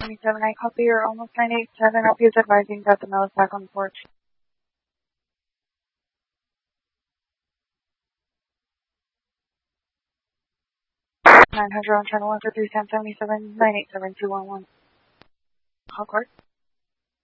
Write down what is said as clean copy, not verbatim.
77, I copy. You're almost 987. I'll be advising that the mail is back on the porch. 900 on channel 1 for 3 Sam 77, 987 211. Call court.